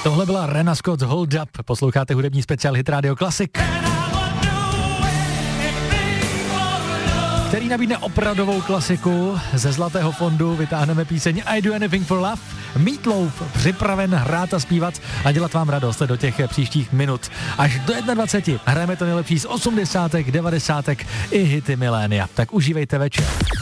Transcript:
Tohle byla Rena Scott Hold Up. Posloucháte hudební speciál Hit Radio Classic, který nabídne opravdovou klasiku. Ze Zlatého fondu vytáhneme píseň I Do Anything for Love. Meatloaf připraven hrát a zpívat a dělat vám radost do těch příštích minut. Až do 21. hrajeme to nejlepší z 80., 90. i hity milénia. Tak užívejte večer.